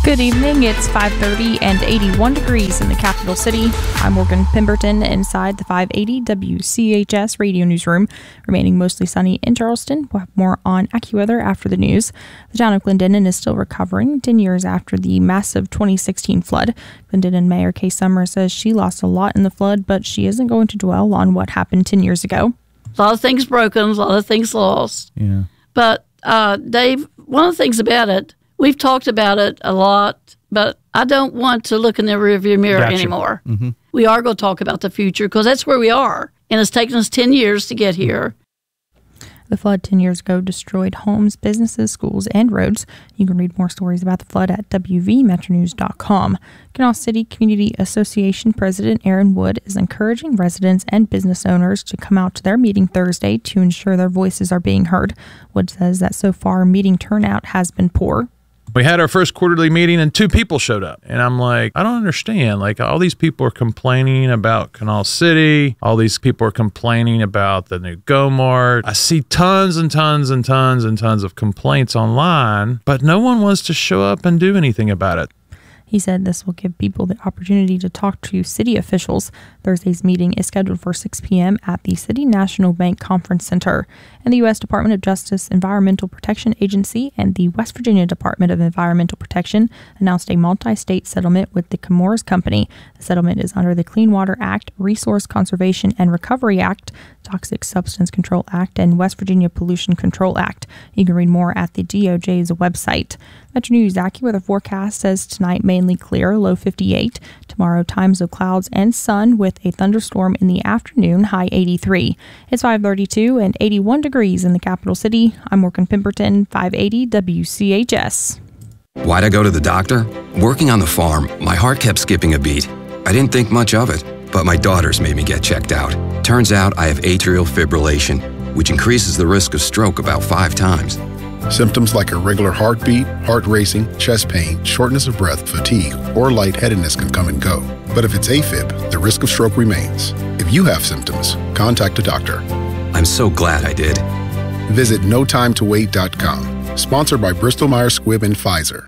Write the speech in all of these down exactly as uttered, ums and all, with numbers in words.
Good evening. It's five thirty and eighty-one degrees in the capital city. I'm Morgan Pemberton inside the five eighty W C H S radio newsroom. Remaining mostly sunny in Charleston. We'll have more on AccuWeather after the news. The town of Clendenin is still recovering ten years after the massive twenty sixteen flood. Clendenin Mayor Kay Summers says she lost a lot in the flood, but she isn't going to dwell on what happened ten years ago. A lot of things broken, a lot of things lost. Yeah. But, uh, Dave, one of the things about it, we've talked about it a lot, but I don't want to look in the rearview mirror Gotcha. anymore. Mm-hmm. We are going to talk about the future because that's where we are. And it's taken us ten years to get here. The flood ten years ago destroyed homes, businesses, schools, and roads. You can read more stories about the flood at W V metro news dot com. Kanawha City Community Association President Aaron Wood is encouraging residents and business owners to come out to their meeting Thursday to ensure their voices are being heard. Wood says that so far meeting turnout has been poor. We had our first quarterly meeting and two people showed up. And I'm like, I don't understand. Like, all these people are complaining about Kanawha City. All these people are complaining about the new Go-Mart. I see tons and tons and tons and tons of complaints online, but no one wants to show up and do anything about it. He said this will give people the opportunity to talk to city officials. Thursday's meeting is scheduled for six p.m. at the City National Bank Conference Center. And the U S Department of Justice Environmental Protection Agency and the West Virginia Department of Environmental Protection announced a multi-state settlement with the Chemours Company. The settlement is under the Clean Water Act, Resource Conservation and Recovery Act, Toxic Substance Control Act, and West Virginia Pollution Control Act. You can read more at the D O J's website. Metro News AccuWeather forecast says tonight mainly clear, low fifty-eight. Tomorrow times of clouds and sun with a thunderstorm in the afternoon, high eighty-three. It's five thirty-two and eighty-one degrees in the capital city. I'm Morgan Pemberton, five eighty W C H S. Why'd I go to the doctor? Working on the farm, my heart kept skipping a beat. I didn't think much of it, but my daughters made me get checked out. Turns out I have atrial fibrillation, which increases the risk of stroke about five times. Symptoms like irregular heartbeat, heart racing, chest pain, shortness of breath, fatigue, or lightheadedness can come and go. But if it's AFib, the risk of stroke remains. If you have symptoms, contact a doctor. I'm so glad I did. Visit no time to wait dot com. Sponsored by Bristol Myers Squibb and Pfizer.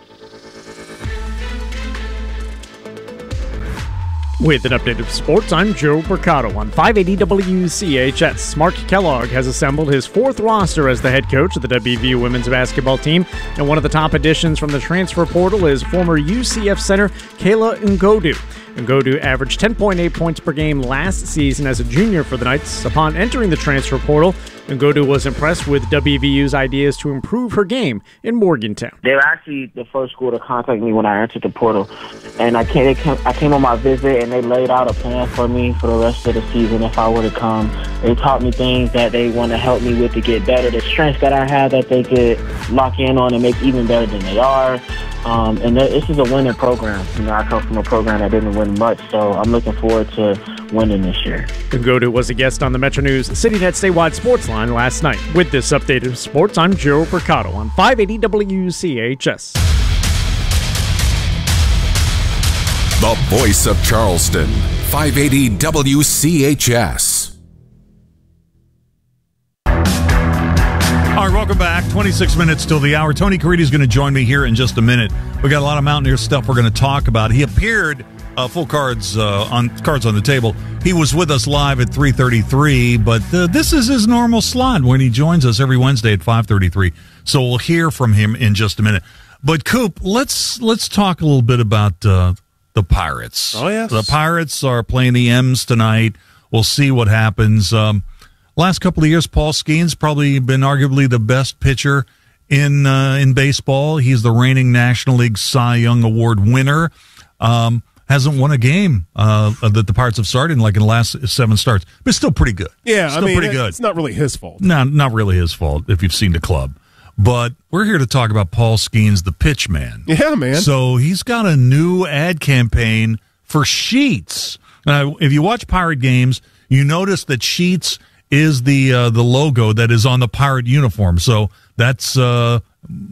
With an update of sports, I'm Joe Mercado on five eighty W C H S. Mark Kellogg has assembled his fourth roster as the head coach of the W V U women's basketball team, and one of the top additions from the transfer portal is former U C F center Kayla Ngodu. Ngodu averaged ten point eight points per game last season as a junior for the Knights. Upon entering the transfer portal, Ngodu was impressed with W V U's ideas to improve her game in Morgantown. They were actually the first school to contact me when I entered the portal. And I came, came, I came on my visit, and they laid out a plan for me for the rest of the season if I were to come. They taught me things that they want to help me with to get better, the strengths that I have that they could lock in on and make even better than they are. Um, and this is a winning program. You know, I come from a program that didn't win much, so I'm looking forward to winning this year. Ngodu was a guest on the Metro News CityNet Statewide Sports Line last night. With this update of sports, I'm Joe Mercado on five eighty W C H S. The voice of Charleston, five eighty W C H S. All right, welcome back. twenty-six minutes till the hour. Tony Caridi is going to join me here in just a minute. We got a lot of Mountaineer stuff we're going to talk about. He appeared uh, full cards uh, on cards on the table. He was with us live at three thirty-three, but uh, this is his normal slot when he joins us every Wednesday at five thirty-three. So we'll hear from him in just a minute. But Coop, let's let's talk a little bit about uh, the Pirates. Oh yes, the Pirates are playing the M's tonight. We'll see what happens. Um, Last couple of years, Paul Skeens probably been arguably the best pitcher in uh, in baseball. He's the reigning National League Cy Young Award winner. Um, hasn't won a game uh, that the Pirates have started in like in the last seven starts, but still pretty good. Yeah, still I mean, pretty good. It's not really his fault. No, not really his fault if you've seen the club. But we're here to talk about Paul Skeens, the pitch man. Yeah, man. So he's got a new ad campaign for Sheets. Now, if you watch Pirate games, you notice that Sheets is the uh, the logo that is on the Pirate uniform. So that's uh,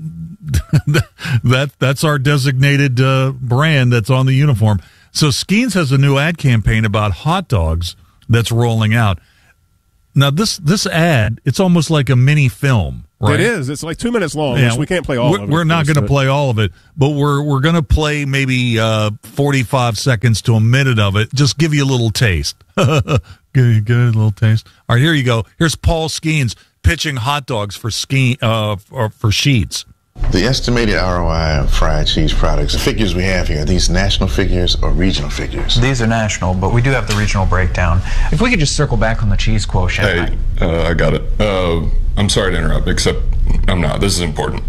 that that's our designated uh, brand that's on the uniform. So Skeens has a new ad campaign about hot dogs that's rolling out. Now this this ad, it's almost like a mini film. right? It is. It's like two minutes long, Yeah, which we can't play all we're, of it. We're not going to but- play all of it, but we're we're going to play maybe uh, forty-five seconds to a minute of it. Just give you a little taste. good, good little taste. All right, here you go. Here's Paul Skeens pitching hot dogs for ski uh, or for Sheetz. The estimated R O I of fried cheese products, the figures we have here, are these national figures or regional figures? These are national, but we do have the regional breakdown. If we could just circle back on the cheese quotient. Hey, uh, I got it. Uh, I'm sorry to interrupt, except I'm not. This is important.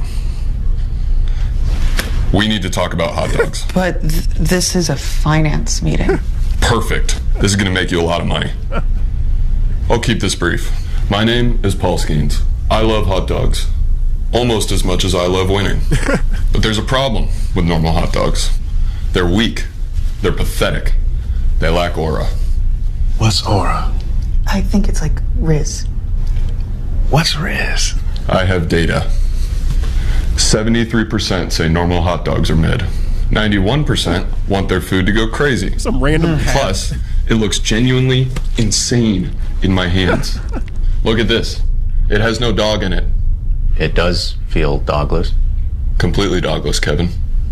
We need to talk about hot dogs. But th- this is a finance meeting. Perfect. This is going to make you a lot of money. I'll keep this brief. My name is Paul Skeens. I love hot dogs. Almost as much as I love winning. But there's a problem with normal hot dogs. They're weak. They're pathetic. They lack aura. What's aura? I think it's like Riz. What's Riz? I have data. seventy-three percent say normal hot dogs are mid. ninety-one percent want their food to go crazy. Some random Plus, it looks genuinely insane in my hands. Look at this. It has no dog in it. It does feel dogless. Completely dogless, Kevin.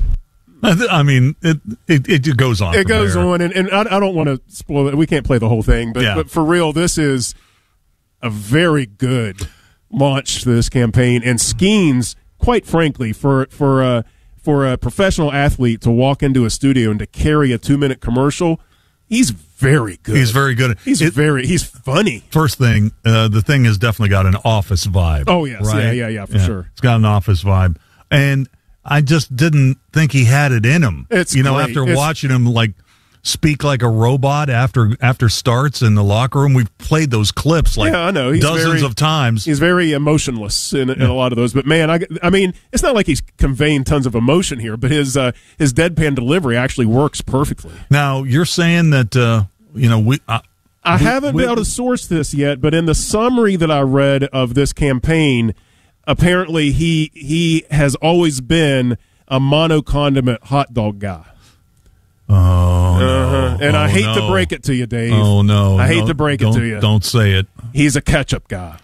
I mean, it it, it goes on. It from goes there. on, and, and I, I don't want to spoil it. We can't play the whole thing, but, Yeah. but for real, this is a very good launch to this campaign. And Skeens, quite frankly, for for a, for a professional athlete to walk into a studio and to carry a two minute commercial, he's very good. He's very good. He's It- very. He's funny. First thing, uh, the thing has definitely got an office vibe. Oh, yes. right? Yeah, yeah, yeah, for sure. It's got an office vibe, and I just didn't think he had it in him. It's you know great. after It's- watching him like speak like a robot after after starts in the locker room. We've played those clips like yeah, I know. He's dozens very, of times. He's very emotionless in, in a lot of those. But man, I, I mean, it's not like he's conveying tons of emotion here, but his uh, his deadpan delivery actually works perfectly. Now you're saying that uh, you know we. Uh, I we- haven't we- been able to source this yet, but in the summary that I read of this campaign, apparently he he has always been a mono condiment hot dog guy. Oh, Uh-huh. no. And I Oh, hate no. to break it to you, Dave. Oh no! I hate Don't- to break it don't- to you. Don't say it. He's a ketchup guy.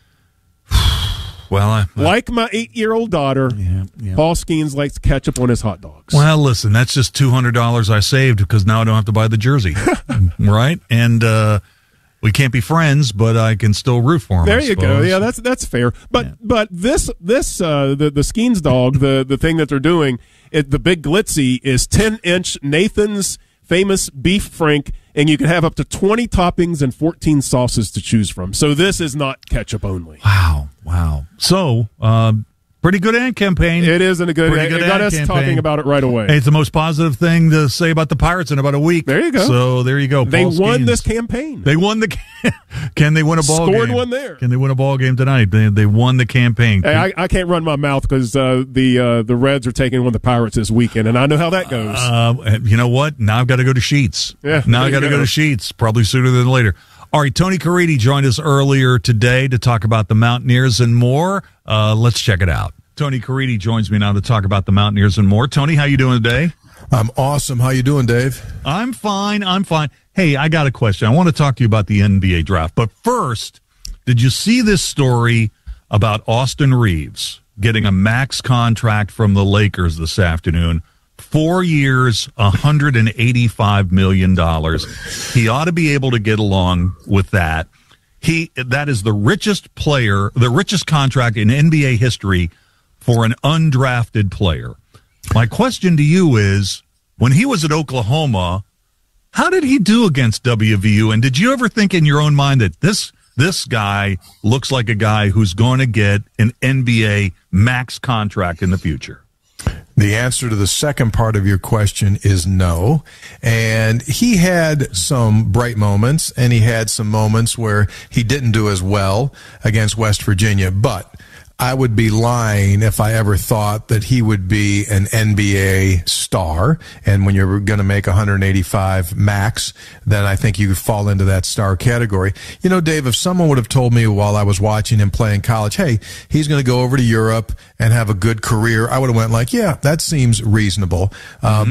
Well, I, Like my eight-year-old daughter, yeah. Paul Skeens likes ketchup on his hot dogs. Well, listen, that's just two hundred dollars I saved because now I don't have to buy the jersey, right? And uh, we can't be friends, but I can still root for him. There I you go. suppose. Yeah, that's that's fair. But but this this uh, the the Skeens dog, the the thing that they're doing, it, the Big Glitzy is ten inch Nathan's famous beef frank, and you can have up to twenty toppings and fourteen sauces to choose from. So this is not ketchup only. Wow, wow. So, uh, pretty good ad campaign. It isn't a good. Pretty It good got ad us campaign. talking about it right away. Hey, it's the most positive thing to say about the Pirates in about a week. There you go. So there you go. They Paul won Skeens. this campaign. They won the. Can they win a ball Scored game? one there. Can they win a ball game tonight? They they won the campaign. Hey, I, I can't run my mouth because uh, the uh, the Reds are taking on the Pirates this weekend, and I know how that goes. Uh, you know what? Now I've got to go to Sheets. Yeah, now there I got to you go go. to Sheets, probably sooner than later. All right, Tony Caridi joined us earlier today to talk about the Mountaineers and more. Uh, let's check it out. Tony Caridi joins me now to talk about the Mountaineers and more. Tony, how you doing today? I'm awesome. How you doing, Dave? I'm fine. I'm fine. Hey, I got a question. I want to talk to you about the N B A draft. But first, did you see this story about Austin Reeves getting a max contract from the Lakers this afternoon? Four years, one hundred eighty-five million dollars. He ought to be able to get along with that. He that is the richest player, the richest contract in N B A history for an undrafted player. My question to you is, when he was at Oklahoma, how did he do against W V U? And did you ever think in your own mind that this this guy looks like a guy who's going to get an N B A max contract in the future? The answer to the second part of your question is no. And he had some bright moments, and he had some moments where he didn't do as well against West Virginia. But I would be lying if I ever thought that he would be an N B A star. And when you're going to make one hundred eighty-five max, then I think you fall into that star category. You know, Dave, if someone would have told me while I was watching him play in college, hey, he's going to go over to Europe and have a good career, I would have went like, yeah, that seems reasonable. Uh, mm-hmm. But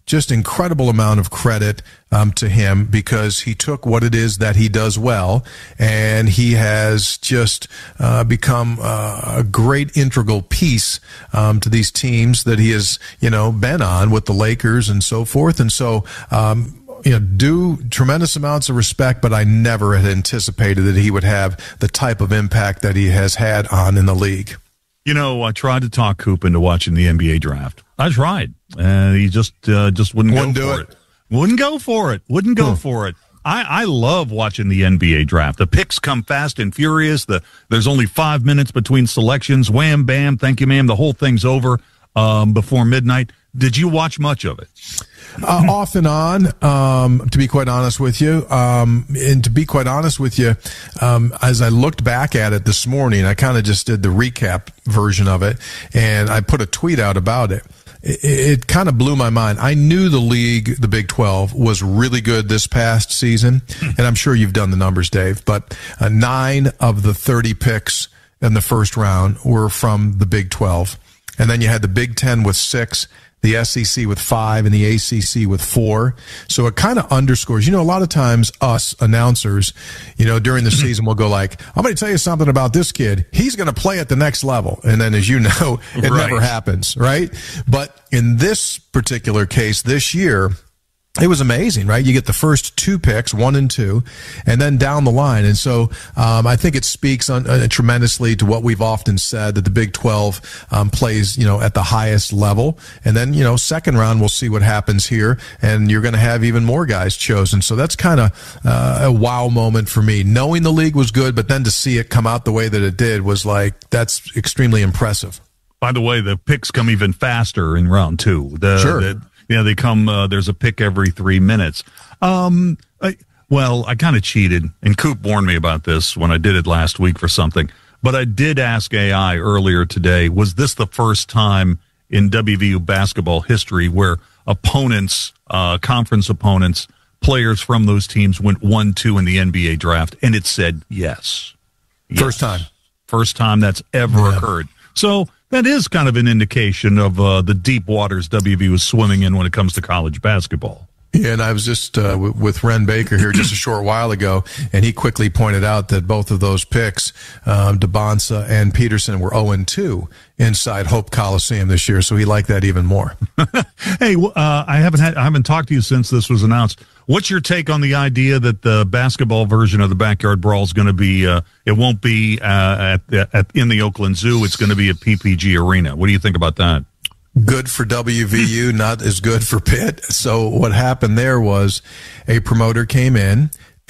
just incredible amount of credit um, to him, because he took what it is that he does well, and he has just uh, become uh, a great integral piece um, to these teams that he has, you know, been on with the Lakers and so forth. And so, um, you know, due tremendous amounts of respect, but I never had anticipated that he would have the type of impact that he has had on in the league. You know, I tried to talk Coop into watching the N B A draft. I tried, and he just uh, just wouldn't, wouldn't go do for it. it. Wouldn't go for it. Wouldn't go huh. for it. I, I love watching the N B A draft. The picks come fast and furious. The there's only five minutes between selections. Wham, bam, thank you, ma'am. The whole thing's over um, before midnight. Did you watch much of it? Uh, off and on, um, to be quite honest with you. Um, and to be quite honest with you, um, as I looked back at it this morning, I kind of just did the recap version of it, and I put a tweet out about it. It, it kind of blew my mind. I knew the league, the Big twelve, was really good this past season, and I'm sure you've done the numbers, Dave, but uh, nine of the thirty picks in the first round were from the Big twelve. And then you had the Big Ten with six, the S E C with five, and the A C C with four. So it kind of underscores, you know, a lot of times us announcers, you know, during the season will go like, I'm going to tell you something about this kid. He's going to play at the next level. And then, as you know, it right. never happens, right? But in this particular case this year, it was amazing, right? You get the first two picks, one and two, and then down the line. And so um, I think it speaks on, uh, tremendously to what we've often said, that the Big twelve um, plays, you know, at the highest level. And then, you know, second round, we'll see what happens here, and you're going to have even more guys chosen. So that's kind of uh, a wow moment for me. Knowing the league was good, but then to see it come out the way that it did was like, that's extremely impressive. By the way, the picks come even faster in round two. The, sure. The, Yeah, they come, uh, there's a pick every three minutes. Um, I, well, I kind of cheated, and Coop warned me about this when I did it last week for something. But I did ask A I earlier today, was this the first time in W V U basketball history where opponents, uh, conference opponents, players from those teams went one two in the N B A draft? And it said yes. yes. First time. First time that's ever yeah. occurred. So that is kind of an indication of uh, the deep waters W V U is swimming in when it comes to college basketball. Yeah, and I was just uh, w- with Ren Baker here just a short while ago, and he quickly pointed out that both of those picks, um, DeBonsa and Peterson, were oh and two inside Hope Coliseum this year, so he liked that even more. Hey, uh, I haven't had, I haven't talked to you since this was announced. What's your take on the idea that the basketball version of the Backyard Brawl is going to be? Uh, it won't be uh, at, at in the Oakland Zoo. It's going to be at P P G Arena. What do you think about that? Good for W V U, not as good for Pitt. So what happened there was a promoter came in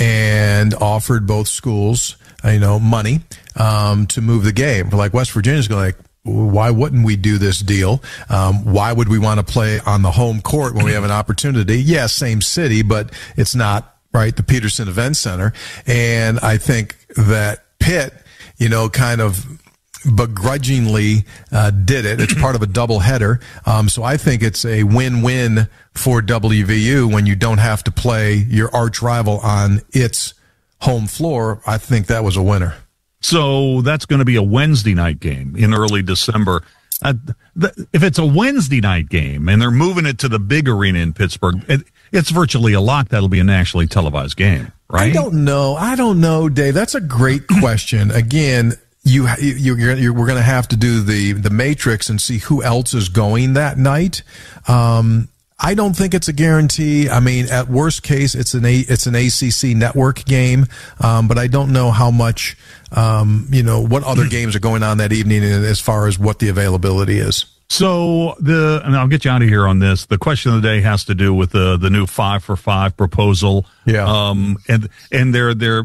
and offered both schools, you know, money um, to move the game. But like West Virginia's going like, why wouldn't we do this deal? Um, why would we want to play on the home court when we have an opportunity? Yeah, same city, but it's not, right, the Peterson Event Center. And I think that Pitt, you know, kind of begrudgingly uh, did it. It's part of a doubleheader. Um, so I think it's a win-win for W V U when you don't have to play your arch rival on its home floor. I think that was a winner. So that's going to be a Wednesday night game in early December. Uh, th- if it's a Wednesday night game and they're moving it to the big arena in Pittsburgh, it, it's virtually a lock that'll be a nationally televised game, right? I don't know. I don't know, Dave. That's a great question. Again, you, you you're, you're, we're going to have to do the the matrix and see who else is going that night. Um, I don't think it's a guarantee. I mean, at worst case, it's an a, it's an A C C network game, um, but I don't know how much, um, you know, what other games are going on that evening as far as what the availability is. So the, and I'll get you out of here on this. The question of the day has to do with the the new five for five proposal. Yeah. Um. And and there there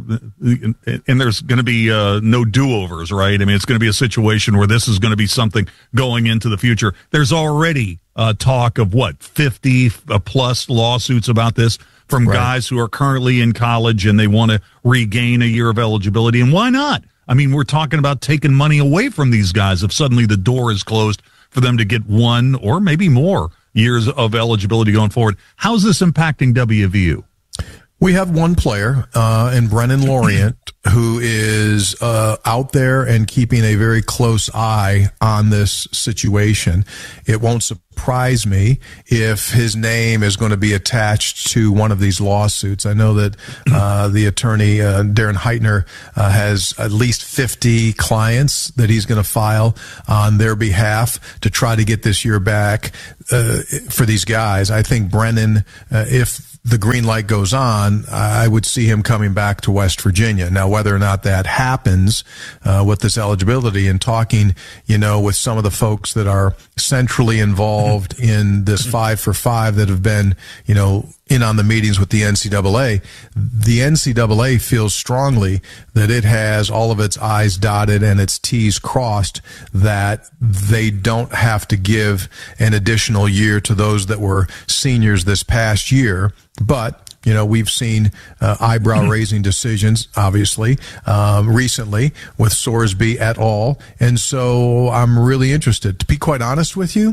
and there's going to be uh, no do overs, right? I mean, it's going to be a situation where this is going to be something going into the future. There's already uh, talk of what fifty plus lawsuits about this from right. guys who are currently in college and they want to regain a year of eligibility. And why not? I mean, we're talking about taking money away from these guys if suddenly the door is closed for them to get one or maybe more years of eligibility going forward. How's this impacting W V U? We have one player, uh, in Brennan Lorient, who is uh, out there and keeping a very close eye on this situation. It won't surprise me if his name is going to be attached to one of these lawsuits. I know that uh, the attorney, uh, Darren Heitner, uh, has at least fifty clients that he's going to file on their behalf to try to get this year back uh, for these guys. I think Brennan, uh, if the green light goes on, I would see him coming back to West Virginia. Now, whether or not that happens uh, with this eligibility, and talking, you know, with some of the folks that are centrally involved in this five for five that have been, you know, in on the meetings with the N C double A, the N C double A feels strongly that it has all of its I's dotted and its T's crossed, that they don't have to give an additional year to those that were seniors this past year. But, you know, we've seen uh, eyebrow-raising decisions, obviously, um, recently with Sorsby et al. And so I'm really interested. To be quite honest with you,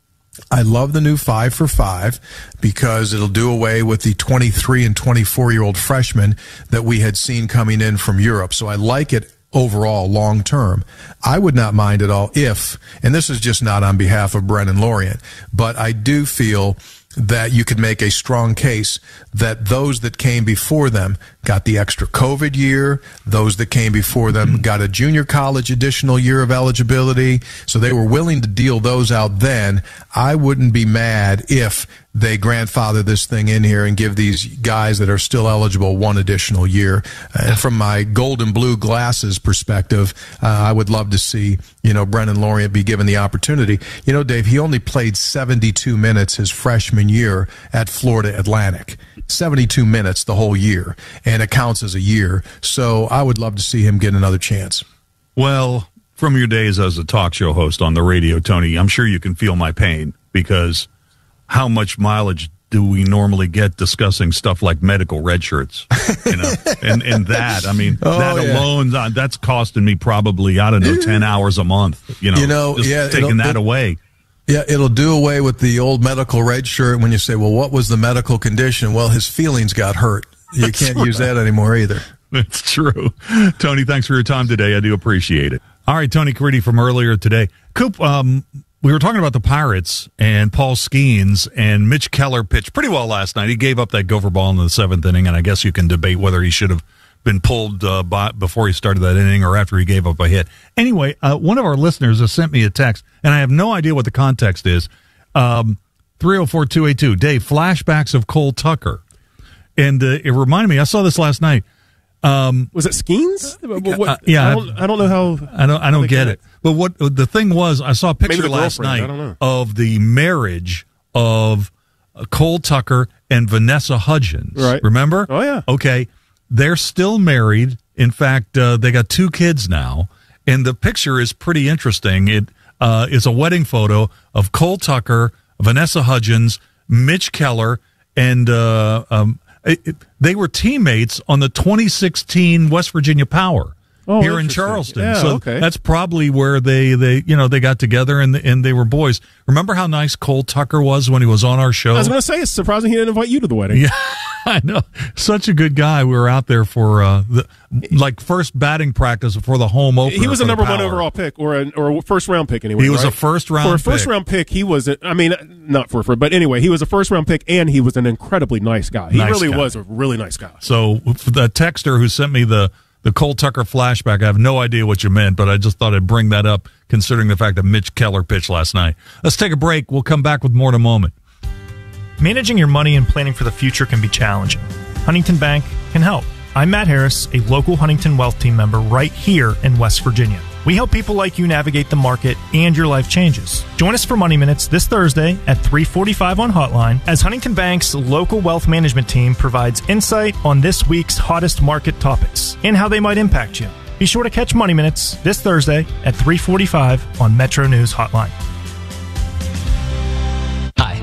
I love the new five for five because it'll do away with the twenty-three and twenty-four-year-old freshmen that we had seen coming in from Europe. So I like it overall long term. I would not mind at all if, and this is just not on behalf of Brennan Lorient, but I do feel that you could make a strong case that those that came before them got the extra COVID year, those that came before them got a junior college additional year of eligibility, so they were willing to deal those out then. I wouldn't be mad if they grandfather this thing in here and give these guys that are still eligible one additional year. And from my gold and blue glasses perspective, uh, I would love to see, you know, Brennan Lorient be given the opportunity. You know, Dave, he only played seventy-two minutes his freshman year at Florida Atlantic. seventy-two minutes the whole year, and it counts as a year. So I would love to see him get another chance. Well, from your days as a talk show host on the radio, Tony, I'm sure you can feel my pain, because how much mileage do we normally get discussing stuff like medical red shirts? You know, and, and that, I mean, oh, that yeah. alone, that's costing me probably, I don't know, ten hours a month, you know, you know just yeah, taking that it, away. Yeah, it'll do away with the old medical red shirt when you say, well, what was the medical condition? Well, his feelings got hurt. You That's can't right. use that anymore either. That's true. Tony, thanks for your time today. I do appreciate it. All right, Tony Caridi from earlier today. Coop, um, we were talking about the Pirates and Paul Skeens, and Mitch Keller pitched pretty well last night. He gave up that gopher ball in the seventh inning, and I guess you can debate whether he should have been pulled uh, by, before he started that inning or after he gave up a hit. Anyway, uh, one of our listeners has sent me a text, and I have no idea what the context is. Um, three oh four, two eight two, Dave, flashbacks of Cole Tucker. And uh, it reminded me, I saw this last night. Um, was it Skeens? What, uh, yeah, I don't, I don't know how. I don't. I don't get it. But what the thing was, I saw a picture last night of the marriage of Cole Tucker and Vanessa Hudgens. Right. Remember? Oh yeah. Okay, they're still married. In fact, uh, they got two kids now, and the picture is pretty interesting. It uh, is a wedding photo of Cole Tucker, Vanessa Hudgens, Mitch Keller, and. Uh, um, It, it, they were teammates on the twenty sixteen West Virginia Power oh, here in Charleston. Yeah, so okay. that's probably where they, they you know they got together and and they were boys. Remember how nice Cole Tucker was when he was on our show? I was going to say, it's surprising he didn't invite you to the wedding. Yeah, I know. Such a good guy. We were out there for uh, the like first batting practice for the home opener. He was a number one overall pick, or a or a first round pick anyway. He was right? a first round for a first pick. round pick. He was, a, I mean, not for for, but anyway, he was a first round pick, and he was an incredibly nice guy. He nice really guy. was a really nice guy. So for the texter who sent me the the Cole Tucker flashback, I have no idea what you meant, but I just thought I'd bring that up considering the fact that Mitch Keller pitched last night. Let's take a break. We'll come back with more in a moment. Managing your money and planning for the future can be challenging. Huntington Bank can help. I'm Matt Harris, a local Huntington Wealth Team member right here in West Virginia. We help people like you navigate the market and your life changes. Join us for Money Minutes this Thursday at three forty-five on Hotline as Huntington Bank's local wealth management team provides insight on this week's hottest market topics and how they might impact you. Be sure to catch Money Minutes this Thursday at three forty-five on Metro News Hotline. Hi,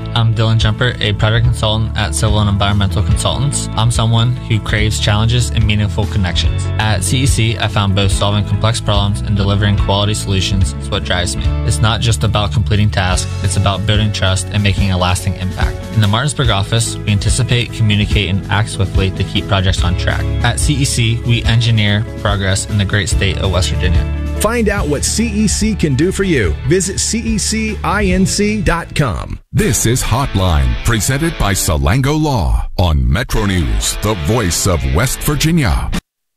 I'm Dylan Jumper, a project consultant at Civil and Environmental Consultants. I'm someone who craves challenges and meaningful connections. At C E C, I found both solving complex problems and delivering quality solutions is what drives me. It's not just about completing tasks, it's about building trust and making a lasting impact. In the Martinsburg office, we anticipate, communicate, and act swiftly to keep projects on track. At C E C, we engineer progress in the great state of West Virginia. Find out what C E C can do for you. Visit C E C inc dot com. This is Hotline, presented by Salango Law on Metro News, the voice of West Virginia.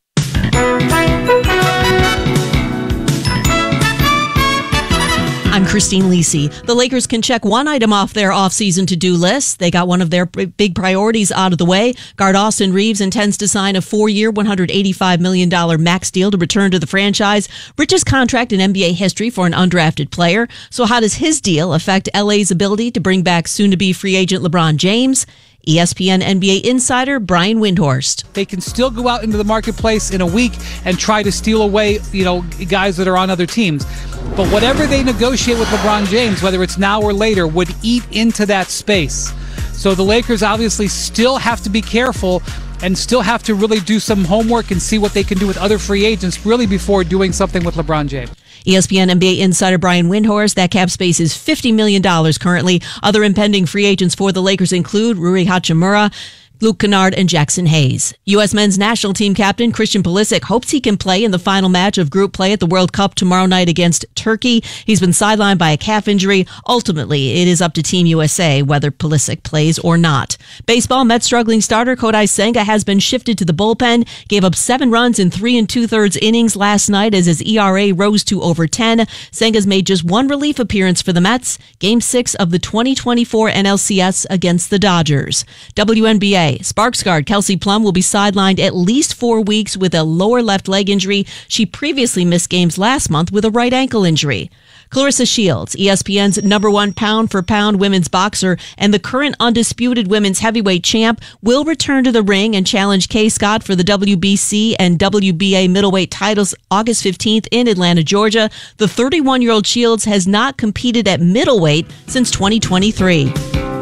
I'm Christine Lisi. The Lakers can check one item off their offseason to-do list. They got one of their big priorities out of the way. Guard Austin Reeves intends to sign a four-year, one hundred eighty-five million dollars max deal to return to the franchise. Richest contract in N B A history for an undrafted player. So how does his deal affect L A's ability to bring back soon-to-be free agent LeBron James? E S P N N B A insider Brian Windhorst. They can still go out into the marketplace in a week and try to steal away, you know, guys that are on other teams. But whatever they negotiate with LeBron James, whether it's now or later, would eat into that space. So the Lakers obviously still have to be careful and still have to really do some homework and see what they can do with other free agents really before doing something with LeBron James. E S P N N B A insider Brian Windhorst. That cap space is fifty million dollars currently. Other impending free agents for the Lakers include Rui Hachimura, Luke Kennard, and Jackson Hayes. U S men's national team captain Christian Pulisic hopes he can play in the final match of group play at the World Cup tomorrow night against Turkey. He's been sidelined by a calf injury. Ultimately, it is up to Team U S A whether Pulisic plays or not. Baseball, Mets struggling starter Kodai Senga has been shifted to the bullpen. Gave up seven runs in three and two-thirds innings last night as his E R A rose to over ten. Senga's made just one relief appearance for the Mets. Game six of the twenty twenty-four N L C S against the Dodgers. W N B A. Sparks guard Kelsey Plum will be sidelined at least four weeks with a lower left leg injury. She previously missed games last month with a right ankle injury. Clarissa Shields, E S P N's number one pound-for-pound women's boxer and the current undisputed women's heavyweight champ, will return to the ring and challenge Kay Scott for the W B C and W B A middleweight titles August fifteenth in Atlanta, Georgia. The thirty-one-year-old Shields has not competed at middleweight since twenty twenty-three.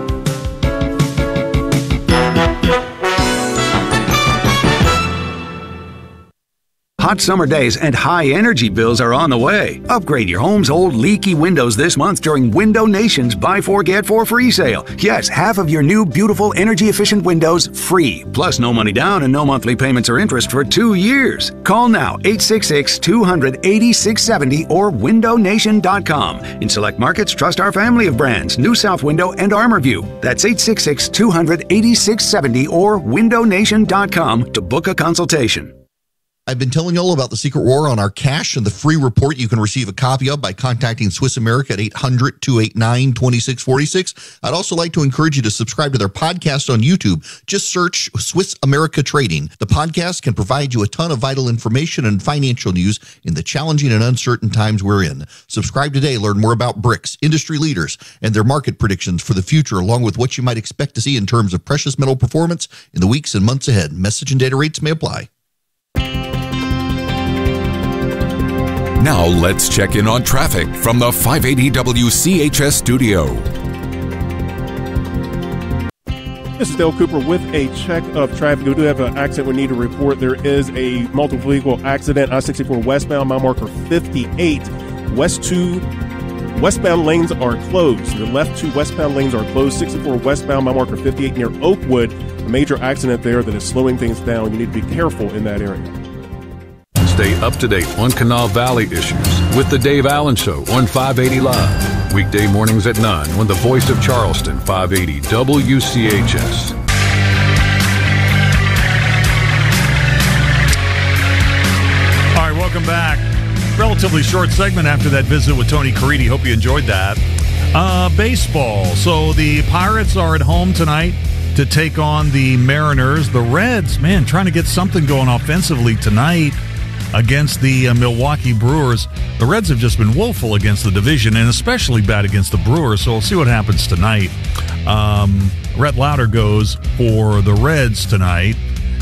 Hot summer days and high energy bills are on the way. Upgrade your home's old leaky windows this month during Window Nation's Buy four Get four free sale. Yes, half of your new beautiful energy efficient windows free. Plus no money down and no monthly payments or interest for two years. Call now eight six six, two hundred, eighty-six seventy or window nation dot com. In select markets, trust our family of brands, New South Window and ArmorView. That's eight six six, two hundred, eighty-six seventy or window nation dot com to book a consultation. I've been telling you all about the secret war on our cash and the free report you can receive a copy of by contacting Swiss America at eight hundred, two eight nine, two six four six. I'd also like to encourage you to subscribe to their podcast on YouTube. Just search Swiss America Trading. The podcast can provide you a ton of vital information and financial news in the challenging and uncertain times we're in. Subscribe today. Learn more about BRICS, industry leaders, and their market predictions for the future, along with what you might expect to see in terms of precious metal performance in the weeks and months ahead. Message and data rates may apply. Now let's check in on traffic from the five eighty W C H S studio. This is Dale Cooper with a check of traffic. We do have an accident we need to report. There is a multiple vehicle accident, I sixty-four westbound, mile marker fifty-eight. West two westbound lanes are closed. The left two westbound lanes are closed. sixty-four westbound, mile marker fifty-eight near Oakwood. A major accident there that is slowing things down. You need to be careful in that area. Stay up to date on Canal Valley issues with The Dave Allen Show on five eighty Live. Weekday mornings at nine on the voice of Charleston, five eighty W C H S. All right, welcome back. Relatively short segment after that visit with Tony Caridi. Hope you enjoyed that. Uh, baseball. So the Pirates are at home tonight to take on the Mariners. The Reds, man, trying to get something going offensively tonight against the uh, Milwaukee Brewers. The Reds have just been woeful against the division and especially bad against the Brewers, so we'll see what happens tonight. Um, Rhett Lauder goes for the Reds tonight,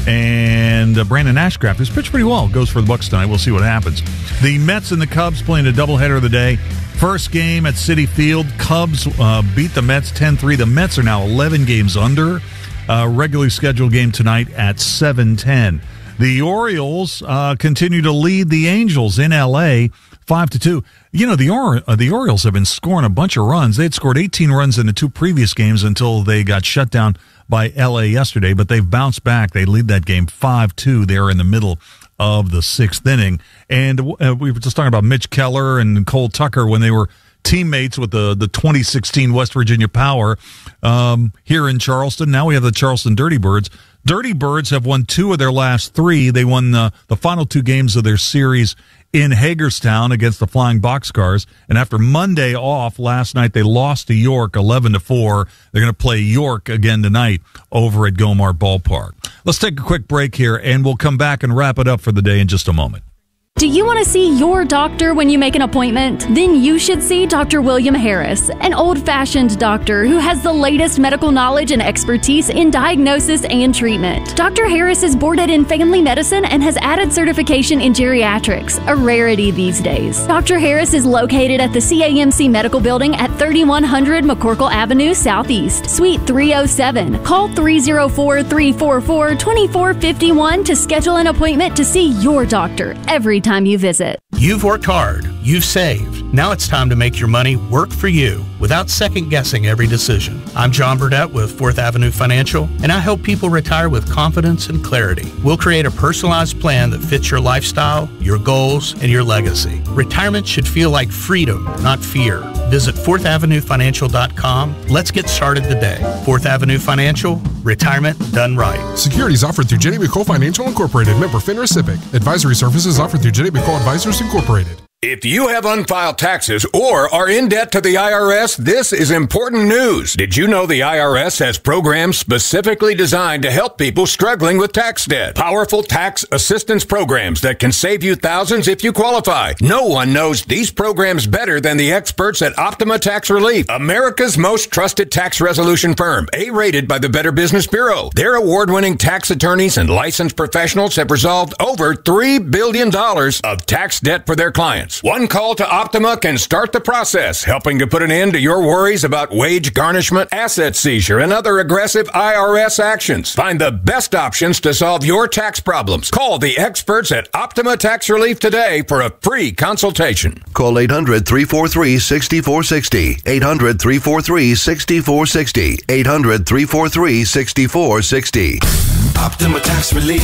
And uh, Brandon Ashcraft, who's pitched pretty well, goes for the Bucs tonight. We'll see what happens. The Mets and the Cubs playing a doubleheader of the day. First game at Citi Field. Cubs uh, beat the Mets ten three. The Mets are now eleven games under. Uh, regularly scheduled game tonight at seven ten. The Orioles uh, continue to lead the Angels in L A five to two. You know, the or- uh, the Orioles have been scoring a bunch of runs. They had scored eighteen runs in the two previous games until they got shut down by L A yesterday, but they've bounced back. They lead that game five two. They're in the middle of the sixth inning. And uh, we were just talking about Mitch Keller and Cole Tucker when they were teammates with the, the twenty sixteen West Virginia Power um, here in Charleston. Now we have the Charleston Dirty Birds. Dirty Birds have won two of their last three. They won the, the final two games of their series in Hagerstown against the Flying Boxcars. And after Monday off last night, they lost to York eleven to four. They're going to play York again tonight over at Gomar Ballpark. Let's take a quick break here, and we'll come back and wrap it up for the day in just a moment. Do you want to see your doctor when you make an appointment? Then you should see Doctor William Harris, an old-fashioned doctor who has the latest medical knowledge and expertise in diagnosis and treatment. Doctor Harris is boarded in family medicine and has added certification in geriatrics, a rarity these days. Doctor Harris is located at the C A M C Medical Building at thirty-one hundred McCorkle Avenue Southeast, Suite three oh seven. Call three oh four, three four four, two four five one to schedule an appointment to see your doctor every time you visit. You've worked hard, you've saved. Now it's time to make your money work for you without second guessing every decision. I'm John Burdett with Fourth Avenue Financial, and I help people retire with confidence and clarity. We'll create a personalized plan that fits your lifestyle, your goals, and your legacy. Retirement should feel like freedom, not fear. Visit fourth avenue financial dot com. Let's get started today. Fourth Avenue Financial, retirement done right. Securities offered through J D McCole Financial Incorporated, member FINRA SIPC. Advisory services offered through J D McCole Advisors Incorporated. If you have unfiled taxes or are in debt to the I R S, this is important news. Did you know the I R S has programs specifically designed to help people struggling with tax debt? Powerful tax assistance programs that can save you thousands if you qualify. No one knows these programs better than the experts at Optima Tax Relief, America's most trusted tax resolution firm, A-rated by the Better Business Bureau. Their award-winning tax attorneys and licensed professionals have resolved over three billion dollars of tax debt for their clients. One call to Optima can start the process, helping to put an end to your worries about wage garnishment, asset seizure, and other aggressive I R S actions. Find the best options to solve your tax problems. Call the experts at Optima Tax Relief today for a free consultation. Call eight hundred, three four three, six four six zero. eight hundred, three four three, six four six zero. eight hundred, three four three, six four six zero. Optima Tax Relief.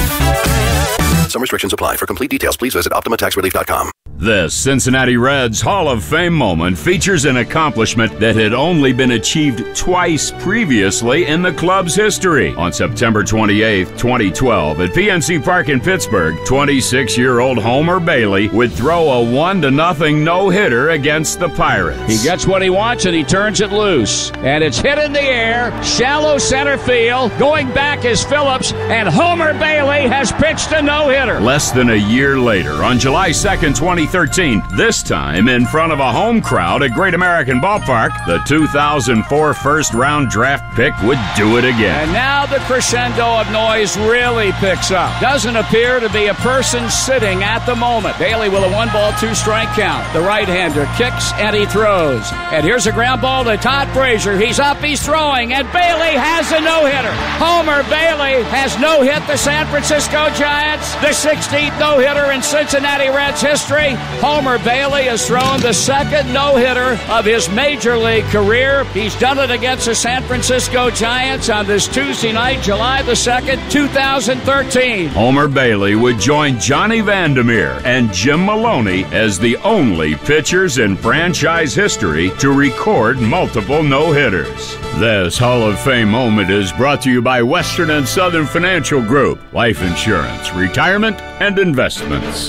Some restrictions apply. For complete details, please visit optima tax relief dot com. This Cincinnati Reds Hall of Fame moment features an accomplishment that had only been achieved twice previously in the club's history. On September twenty-eighth, twenty twelve, at P N C Park in Pittsburgh, twenty-six-year-old Homer Bailey would throw a one to nothing no-hitter against the Pirates. He gets what he wants and he turns it loose. And it's hit in the air, shallow center field. Going back is Phillips, and Homer Bailey has pitched a no-hitter. Less than a year later, on July second, twenty thirteen, this time in front of a home crowd at Great American Ballpark, the two thousand four first-round draft pick would do it again. And now the crescendo of noise really picks up. Doesn't appear to be a person sitting at the moment. Bailey with a one-ball, two-strike count. The right-hander kicks and he throws. And here's a ground ball to Todd Frazier. He's up, he's throwing, and Bailey has a no-hitter. Homer Bailey has no-hit the San Francisco Giants, the sixteenth no-hitter in Cincinnati Reds history. Homer Bailey has thrown the second no-hitter of his major league career. He's done it against the San Francisco Giants on this Tuesday night, July the second, two thousand thirteen. Homer Bailey would join Johnny Vandermeer and Jim Maloney as the only pitchers in franchise history to record multiple no-hitters. This Hall of Fame moment is brought to you by Western and Southern Financial Group, life insurance, retirement, and investments.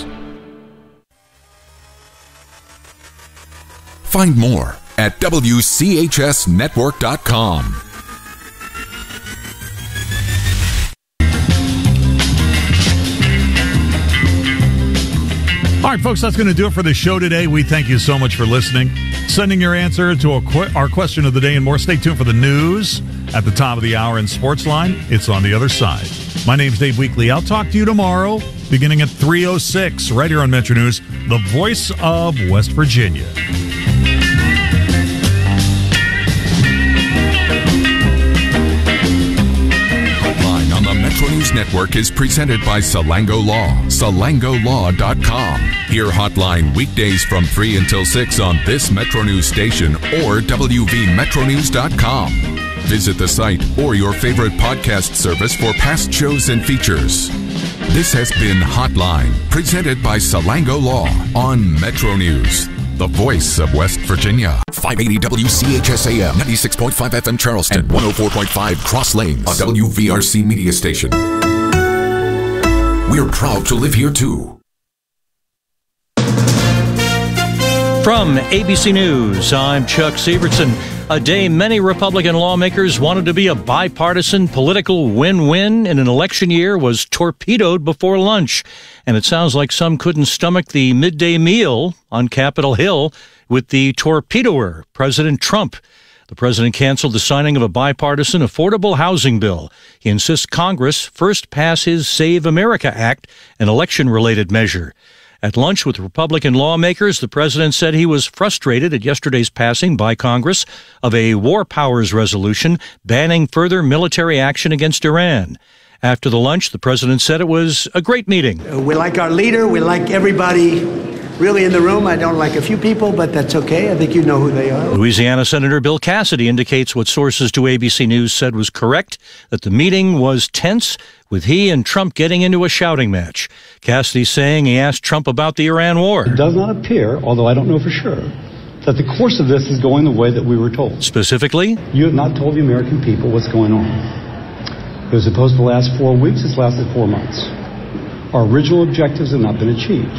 Find more at W C H S network dot com. All right, folks, that's going to do it for the show today. We thank you so much for listening, sending your answer to a qu- our question of the day and more. Stay tuned for the news at the top of the hour in Sportsline. It's on the other side. My name's Dave Weekley. I'll talk to you tomorrow, beginning at three oh six, right here on Metro News, the voice of West Virginia. Hotline on the Metro News Network is presented by Salango Law, salango law dot com. Hear Hotline weekdays from three until six on this Metro News station or w v metro news dot com. Visit the site or your favorite podcast service for past shows and features. This has been Hotline, presented by Salango Law on Metro News, the voice of West Virginia. five eighty W C H S A M, ninety-six point five F M Charleston, and one oh four point five Cross Lanes, a W V R C media station. We're proud to live here too. From A B C News, I'm Chuck Sievertson. A day many Republican lawmakers wanted to be a bipartisan political win-win in an election year was torpedoed before lunch. And it sounds like some couldn't stomach the midday meal on Capitol Hill with the torpedoer, President Trump. The president canceled the signing of a bipartisan affordable housing bill. He insists Congress first pass his Save America Act, an election-related measure. At lunch with Republican lawmakers, the president said he was frustrated at yesterday's passing by Congress of a war powers resolution banning further military action against Iran. After the lunch, the president said it was a great meeting. We like our leader. We like everybody really in the room. I don't like a few people, but that's okay. I think you know who they are. Louisiana Senator Bill Cassidy indicates what sources to A B C News said was correct, that the meeting was tense, with he and Trump getting into a shouting match. Cassidy saying he asked Trump about the Iran war. It does not appear, although I don't know for sure, that the course of this is going the way that we were told. Specifically? You have not told the American people what's going on. It was supposed to last four weeks. It's lasted four months. Our original objectives have not been achieved.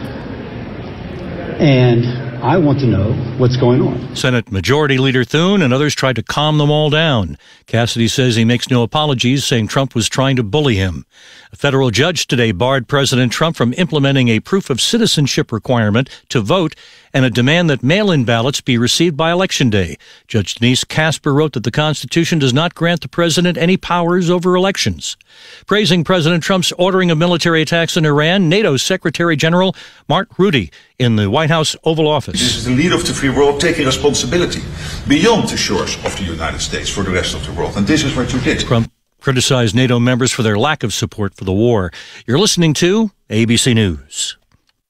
And I want to know what's going on. Senate Majority Leader Thune and others tried to calm them all down. Cassidy says he makes no apologies, saying Trump was trying to bully him. A federal judge today barred President Trump from implementing a proof of citizenship requirement to vote and a demand that mail-in ballots be received by Election Day. Judge Denise Casper wrote that the Constitution does not grant the president any powers over elections. Praising President Trump's ordering of military attacks in Iran, NATO Secretary General Mark Rutte in the White House Oval Office. This is the leader of the free world taking responsibility beyond the shores of the United States for the rest of the world. And this is what you did. Trump criticized NATO members for their lack of support for the war. You're listening to A B C News.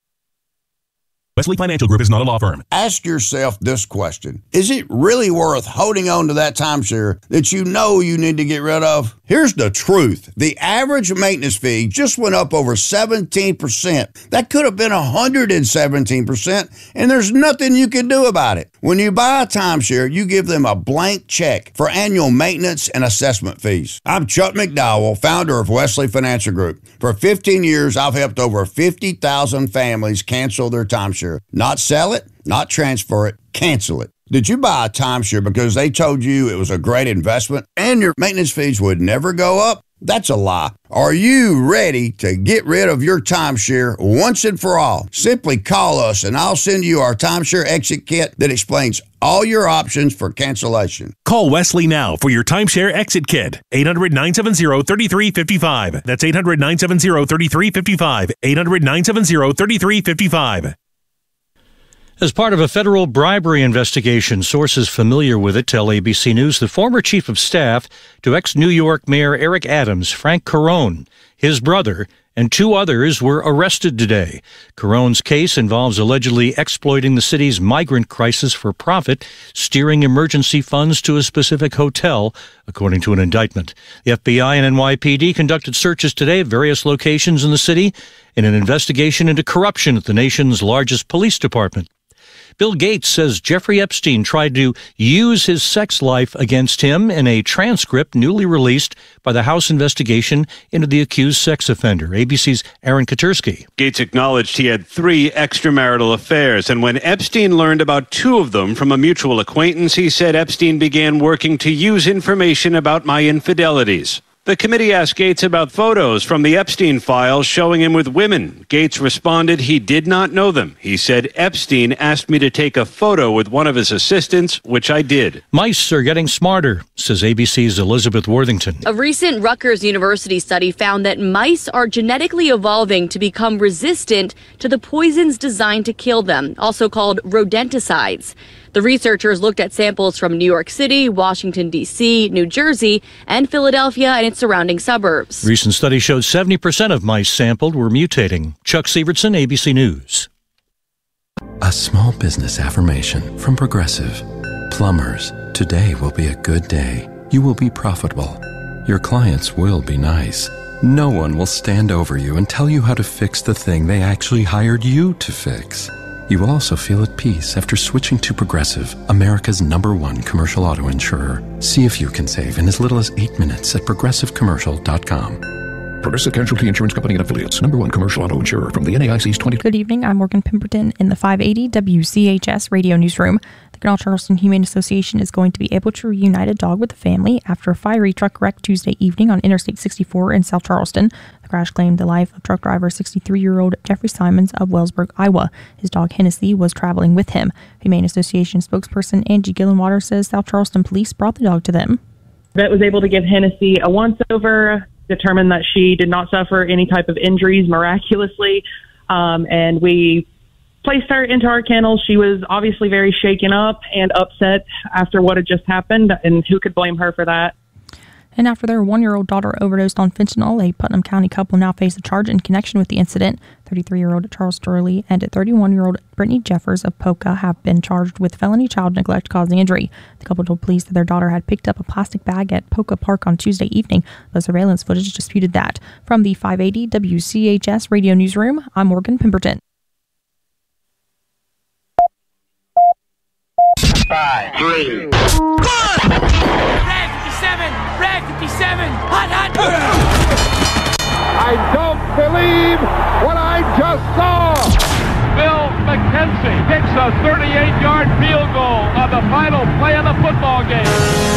Wesley Financial Group is not a law firm. Ask yourself this question. Is it really worth holding on to that timeshare that you know you need to get rid of? Here's the truth. The average maintenance fee just went up over seventeen percent. That could have been one hundred seventeen percent, and there's nothing you can do about it. When you buy a timeshare, you give them a blank check for annual maintenance and assessment fees. I'm Chuck McDowell, founder of Wesley Financial Group. For fifteen years, I've helped over fifty thousand families cancel their timeshare. Not sell it, not transfer it, cancel it. Did you buy a timeshare because they told you it was a great investment and your maintenance fees would never go up? That's a lie. Are you ready to get rid of your timeshare once and for all? Simply call us and I'll send you our timeshare exit kit that explains all your options for cancellation. Call Wesley now for your timeshare exit kit. eight hundred, nine seven zero, three three five five. That's eight hundred, nine seven zero, three three five five. eight hundred, nine seven zero, three three five five. As part of a federal bribery investigation, sources familiar with it tell A B C News the former chief of staff to ex-New York Mayor Eric Adams, Frank Carone, his brother, and two others were arrested today. Carone's case involves allegedly exploiting the city's migrant crisis for profit, steering emergency funds to a specific hotel, according to an indictment. The F B I and N Y P D conducted searches today at various locations in the city in an investigation into corruption at the nation's largest police department. Bill Gates says Jeffrey Epstein tried to use his sex life against him in a transcript newly released by the House investigation into the accused sex offender. A B C's Aaron Katursky. Gates acknowledged he had three extramarital affairs, and when Epstein learned about two of them from a mutual acquaintance, he said Epstein began working to use information about my infidelities. The committee asked Gates about photos from the Epstein files showing him with women. Gates responded he did not know them. He said, Epstein asked me to take a photo with one of his assistants, which I did. Mice are getting smarter, says A B C's Elizabeth Worthington. A recent Rutgers University study found that mice are genetically evolving to become resistant to the poisons designed to kill them, also called rodenticides. The researchers looked at samples from New York City, Washington, D C, New Jersey, and Philadelphia and its surrounding suburbs. Recent study showed seventy percent of mice sampled were mutating. Chuck Sievertson, A B C News. A small business affirmation from Progressive. Plumbers, today will be a good day. You will be profitable. Your clients will be nice. No one will stand over you and tell you how to fix the thing they actually hired you to fix. You will also feel at peace after switching to Progressive, America's number one commercial auto insurer. See if you can save in as little as eight minutes at progressive commercial dot com. Progressive Casualty Insurance Company and Affiliates, number one commercial auto insurer from the N A I C's twenty. Good evening, I'm Morgan Pemberton in the five eighty W C H S radio newsroom. The Canal Charleston Humane Association is going to be able to reunite a dog with the family after a fiery truck wreck Tuesday evening on Interstate sixty-four in South Charleston. The crash claimed the life of truck driver sixty-three-year-old Jeffrey Simons of Wellsburg, Iowa. His dog Hennessy was traveling with him. Humane Association spokesperson Angie Gillenwater says South Charleston police brought the dog to them. Vet was able to give Hennessy a once-over, determined that she did not suffer any type of injuries miraculously, um, and we placed her into our kennel. She was obviously very shaken up and upset after what had just happened, and who could blame her for that? And after their one-year-old daughter overdosed on fentanyl, a Putnam County couple now face a charge in connection with the incident. thirty-three-year-old Charles Sturley and thirty-one-year-old Brittany Jeffers of Poca have been charged with felony child neglect causing injury. The couple told police that their daughter had picked up a plastic bag at Poca Park on Tuesday evening. The surveillance footage disputed that. From the five eighty W C H S radio newsroom, I'm Morgan Pemberton. Five, three, one! Red fifty-seven! Red fifty-seven! Hot, hot! I don't believe what I just saw! Bill McKenzie kicks a thirty-eight-yard field goal on the final play of the football game.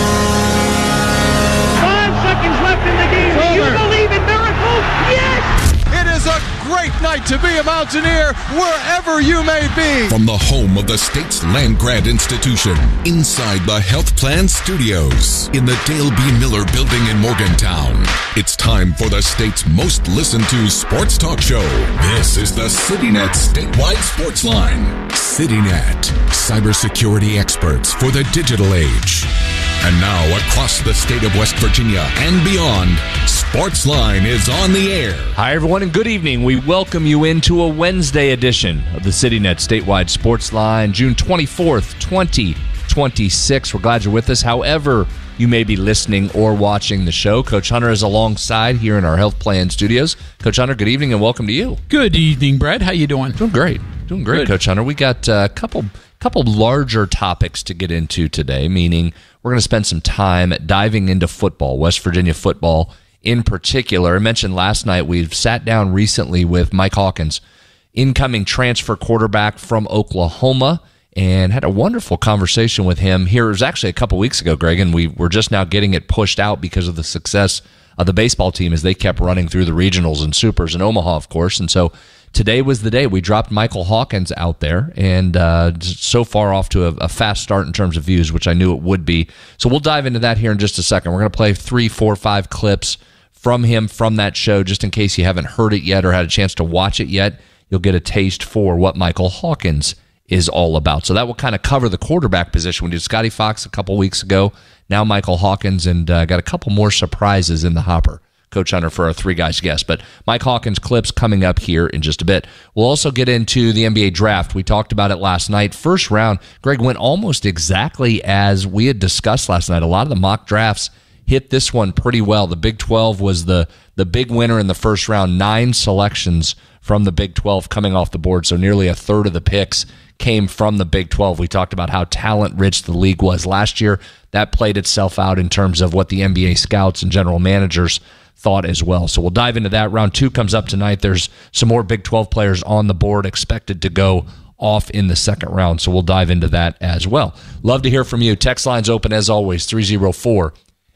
Five seconds left in the game. Do you believe in miracles? Yes! It is a great night to be a Mountaineer wherever you may be. From the home of the state's land grant institution, inside the Health Plan Studios, in the Dale B. Miller Building in Morgantown, it's time for the state's most listened to sports talk show. This is the CityNet Statewide Sports Line. CityNet, cybersecurity experts for the digital age. And now, across the state of West Virginia and beyond, Sportsline is on the air. Hi, everyone, and good evening. We welcome you into a Wednesday edition of the CityNet Statewide Sportsline, June twenty-fourth, twenty twenty-six. We're glad you're with us. However you may be listening or watching the show, Coach Hunter is alongside here in our Health Plan Studios. Coach Hunter, good evening, and welcome to you. Good evening, Brad. How you doing? Doing great. Doing great, good. Coach Hunter. We got a couple, couple larger topics to get into today, meaning we're going to spend some time diving into football, West Virginia football in particular. I mentioned last night we've sat down recently with Mike Hawkins, incoming transfer quarterback from Oklahoma, and had a wonderful conversation with him here. It was actually a couple weeks ago, Greg, and we were just now getting it pushed out because of the success of the baseball team as they kept running through the regionals and supers in Omaha, of course. And so today was the day we dropped Michael Hawkins out there, and uh, so far off to a, a fast start in terms of views, which I knew it would be. So we'll dive into that here in just a second. We're going to play three, four, five clips from him from that show, just in case you haven't heard it yet or had a chance to watch it yet. You'll get a taste for what Michael Hawkins is all about. So that will kind of cover the quarterback position. We did Scotty Fox a couple weeks ago, now Michael Hawkins, and uh, got a couple more surprises in the hopper, Coach Hunter, for our three guys guest. But Mike Hawkins clips coming up here in just a bit. We'll also get into the N B A draft. We talked about it last night. First round, Greg, went almost exactly as we had discussed last night. A lot of the mock drafts hit this one pretty well. The Big twelve was the, the big winner in the first round. Nine selections from the Big twelve coming off the board, so nearly a third of the picks came from the Big twelve. We talked about how talent-rich the league was last year. That played itself out in terms of what the N B A scouts and general managers thought as well. So we'll dive into that. Round two comes up tonight. There's some more Big twelve players on the board expected to go off in the second round, so we'll dive into that as well. Love to hear from you. Text line's open as always, three oh four,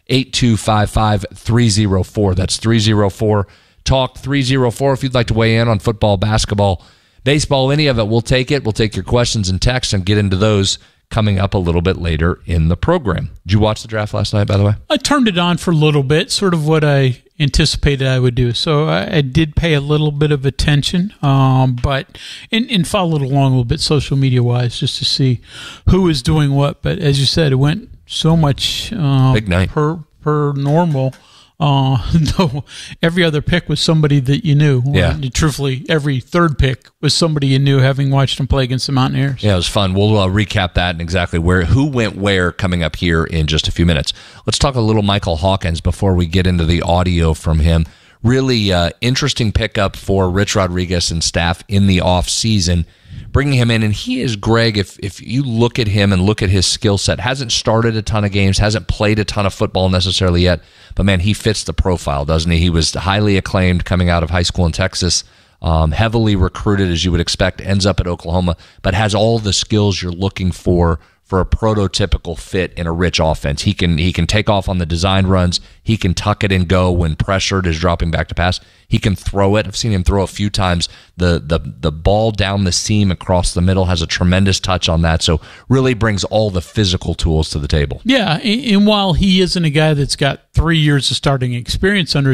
eight two five five, three oh four. That's three oh four, talk three oh four if you'd like to weigh in on football, basketball, baseball, any of it. We'll take it. We'll take your questions and texts and get into those coming up a little bit later in the program. Did you watch the draft last night, by the way? I turned it on for a little bit, sort of what I anticipated I would do. So I, I did pay a little bit of attention, um, but and, and followed along a little bit social media wise just to see who was doing what. But as you said, it went so much uh, Big night. per per normal. Uh, no, every other pick was somebody that you knew. Yeah. And truthfully, every third pick was somebody you knew, having watched them play against the Mountaineers. Yeah, it was fun. We'll uh, recap that and exactly where who went where coming up here in just a few minutes. Let's talk a little Michael Hawkins before we get into the audio from him. Really uh, interesting pickup for Rich Rodriguez and staff in the offseason, bringing him in. And he is, Greg, if if you look at him and look at his skill set, hasn't started a ton of games, hasn't played a ton of football necessarily yet, but man, he fits the profile, doesn't he? He was highly acclaimed coming out of high school in Texas, um, heavily recruited as you would expect, ends up at Oklahoma, but has all the skills you're looking for for a prototypical fit in a Rich offense. He can he can take off on the design runs. He can tuck it and go when pressured is dropping back to pass. He can throw it. I've seen him throw a few times. The the the ball down the seam across the middle has a tremendous touch on that. So really brings all the physical tools to the table. Yeah, and, and while he isn't a guy that's got three years of starting experience under